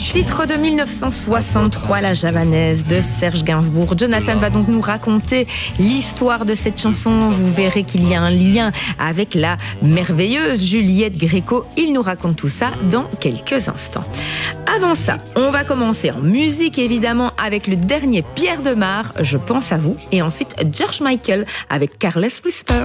Titre de 1963, La Javanaise de Serge Gainsbourg. Jonathan va donc nous raconter l'histoire de cette chanson. Vous verrez qu'il y a un lien avec la merveilleuse Juliette Gréco. Il nous raconte tout ça dans quelques instants. Avant ça, on va commencer en musique évidemment avec le dernier Pierre Demar, Je pense à vous, et ensuite George Michael avec Careless Whisper.